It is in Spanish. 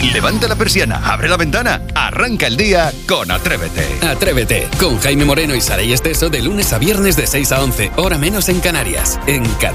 Levanta la persiana, abre la ventana, arranca el día con Atrévete. Atrévete, con Jaime Moreno y Saray Esteso de lunes a viernes de 6 a 11, hora menos en Canarias. En